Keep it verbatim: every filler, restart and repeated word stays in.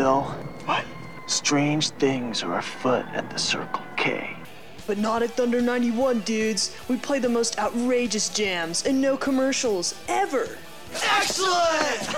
Phil? What? Strange things are afoot at the Circle K. But not at Thunder ninety-one, dudes. We play the most outrageous jams and no commercials, ever. Excellent!